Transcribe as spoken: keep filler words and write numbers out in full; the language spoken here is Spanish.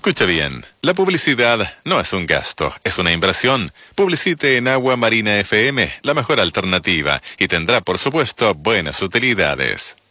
Escucha bien, la publicidad no es un gasto, es una inversión. Publicite en Agua Marina F M, la mejor alternativa, y tendrá, por supuesto, buenas utilidades.